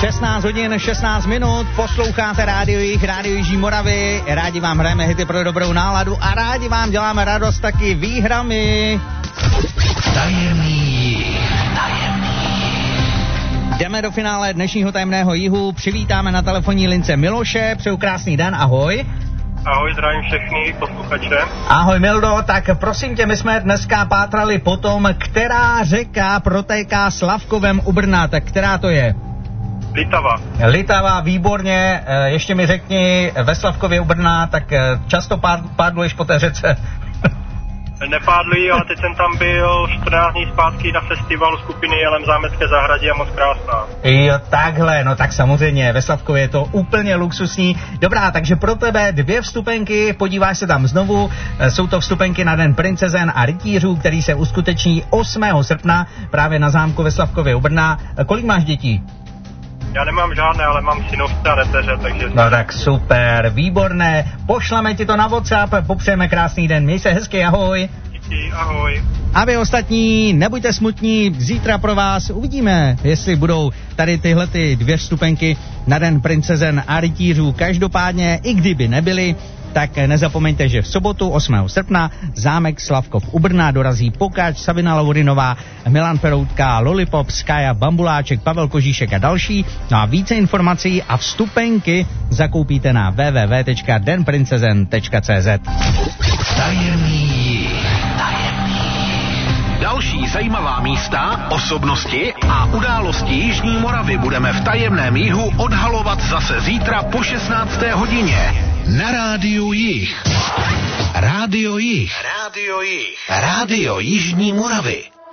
16 hodin, 16 minut, posloucháte Rádio Jih, Rádio Jižní Moravy, rádi vám hrajeme hity pro dobrou náladu a rádi vám děláme radost taky výhrami. Tajemný jih. Jdeme do finále dnešního tajemného jihu, přivítáme na telefonní lince Miloše, přeju krásný den, ahoj. Ahoj, zdravím všechny posluchače. Ahoj Mildo, tak prosím tě, my jsme dneska pátrali po tom, která řeka protéká Slavkovem u Brna, tak která to je? Litava, výborně, ještě mi řekni, ve Slavkově u Brna, tak často pádluješ po té řece? Nepádluji, ale teď jsem tam byl 14 dní zpátky na festivalu skupiny Jelem v Zámecké zahradě a moc krásná. Jo, takhle, no tak samozřejmě, ve Slavkově je to úplně luxusní. Dobrá, takže pro tebe 2 vstupenky, podíváš se tam znovu, jsou to vstupenky na Den princezen a rytířů, který se uskuteční 8. srpna právě na zámku ve Slavkově u Brna. Kolik máš dětí? Já nemám žádné, ale mám synovce a neteře, takže... No tak super, výborné, pošleme ti to na WhatsApp, popřejeme krásný den, měj se hezky, ahoj. Díky, ahoj. A vy ostatní, nebuďte smutní, zítra pro vás uvidíme, jestli budou tady tyhle 2 vstupenky na Den princezen a rytířů. Každopádně, i kdyby nebyly, tak nezapomeňte, že v sobotu 8. srpna zámek Slavkov u Brna dorazí Pokáč, Sabina Lavurinová, Milan Peroutka, Lollipop, Skaja, Bambuláček, Pavel Kožíšek a další. No a více informací a vstupenky zakoupíte na www.denprincezen.cz. Tajemný jih. Další zajímavá místa, osobnosti a události Jižní Moravy budeme v tajemném jihu odhalovat zase zítra po 16. hodině. Na Rádiu Jih. Rádio Jih. Rádio Jižní Moravy.